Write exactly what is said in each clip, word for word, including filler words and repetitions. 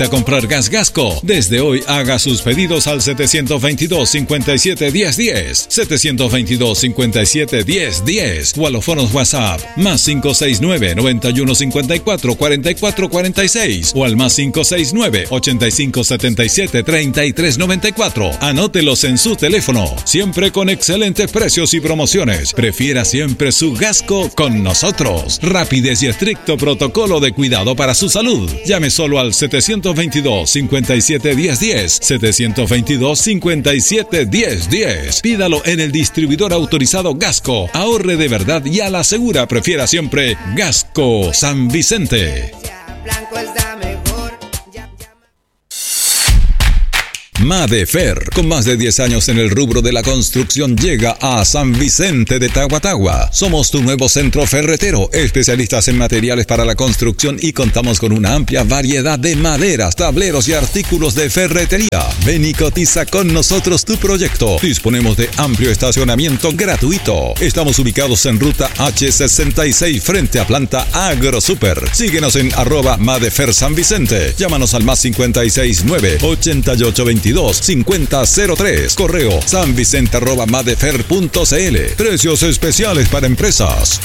A comprar gas Gasco. Desde hoy haga sus pedidos al setecientos veintidós, cincuenta y siete, diez, diez. setecientos veintidós, cincuenta y siete, diez, diez. O a los fonos WhatsApp. Más cinco seis nueve, noventa y uno, cincuenta y cuatro, cuarenta y cuatro, cuarenta y seis. O al más cinco seis nueve, ochenta y cinco, setenta y siete, treinta y tres, noventa y cuatro. Anótelos en su teléfono. Siempre con excelentes precios y promociones. Prefiera siempre su Gasco con nosotros. Rapidez y estricto protocolo de cuidado para su salud. Llame solo al setecientos veintidós, cincuenta y siete, diez, diez. setecientos veintidós, cincuenta y siete, diez, diez. Pídalo en el distribuidor autorizado Gasco. Ahorre de verdad y a la segura. Prefiera siempre Gasco San Vicente. Madefer, con más de diez años en el rubro de la construcción, llega a San Vicente de Tahuatahua. Somos tu nuevo centro ferretero, especialistas en materiales para la construcción y contamos con una amplia variedad de maderas, tableros y artículos de ferretería. Ven y cotiza con nosotros tu proyecto. Disponemos de amplio estacionamiento gratuito. Estamos ubicados en ruta hache sesenta y seis frente a planta AgroSuper. Síguenos en arroba Madefer San Vicente. Llámanos al más cincuenta y seis nueve, ochenta y ocho, veintidós, cincuenta cero tres. Correo sanvicente arroba madefer punto cl. Precios especiales para empresas.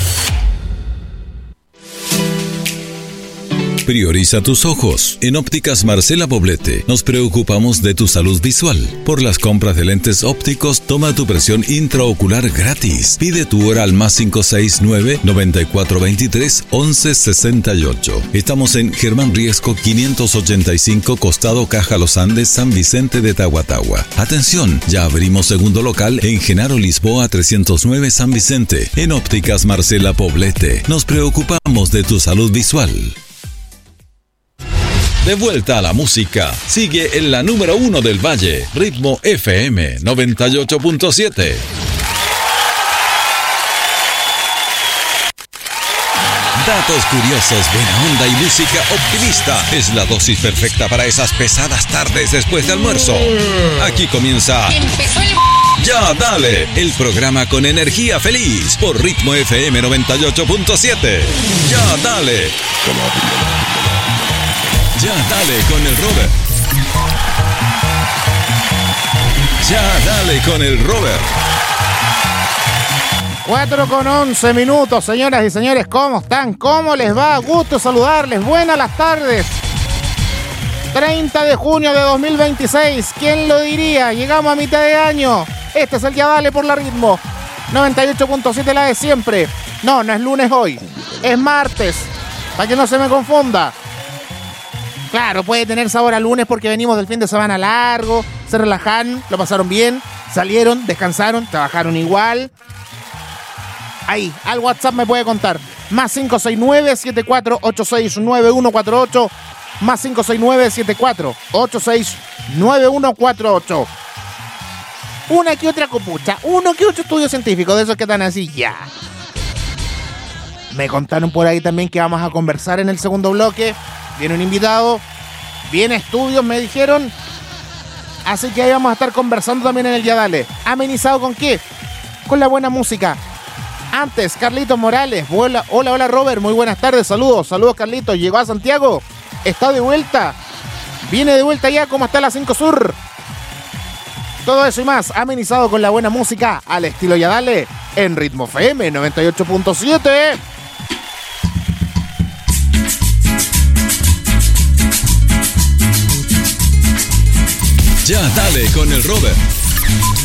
Prioriza tus ojos. En Ópticas Marcela Poblete nos preocupamos de tu salud visual. Por las compras de lentes ópticos, toma tu presión intraocular gratis. Pide tu hora al más cinco seis nueve, noventa y cuatro veintitrés, once sesenta y ocho. Estamos en Germán Riesco quinientos ochenta y cinco, costado Caja Los Andes, San Vicente de Tahuatahua. Atención, ya abrimos segundo local en Genaro Lisboa trescientos nueve, San Vicente. En Ópticas Marcela Poblete nos preocupamos de tu salud visual. De vuelta a la música, sigue en la número uno del Valle, Ritmo F M noventa y ocho punto siete. Datos curiosos, buena onda y música optimista. Es la dosis perfecta para esas pesadas tardes después de almuerzo. Aquí comienza... Empezó el... Ya Dale, el programa con energía feliz por Ritmo F M noventa y ocho punto siete. Ya Dale. Ya dale con el Robert. Ya dale con el Robert. cuatro con once minutos, señoras y señores, ¿cómo están? ¿Cómo les va? Gusto saludarles, buenas las tardes. treinta de junio de dos mil veintiséis, ¿quién lo diría? Llegamos a mitad de año. Este es el Ya Dale por la Ritmo noventa y ocho punto siete, la de siempre. No, no es lunes hoy, es martes, para que no se me confunda. Claro, puede tener sabor a lunes porque venimos del fin de semana largo, se relajaron, lo pasaron bien, salieron, descansaron, trabajaron igual. Ahí, al WhatsApp me puede contar. Más cinco seis nueve, siete cuatro ocho seis, nueve uno cuatro ocho. Más cinco seis nueve, siete cuatro ocho seis, nueve uno cuatro ocho. Una que otra copucha, uno que otro estudio científico, de esos que están así ya. Me contaron por ahí también que vamos a conversar en el segundo bloque. Viene un invitado, viene estudios, me dijeron. Así que ahí vamos a estar conversando también en el Ya Dale. ¿Amenizado con qué? Con la buena música. Antes, Carlitos Morales. Hola, hola, hola Robert, muy buenas tardes, saludos, saludos Carlitos. Llegó a Santiago, está de vuelta. Viene de vuelta ya, ¿cómo está la cinco Sur? Todo eso y más, amenizado con la buena música al estilo Ya Dale en Ritmo F M noventa y ocho punto siete. Ya Dale con el Robert.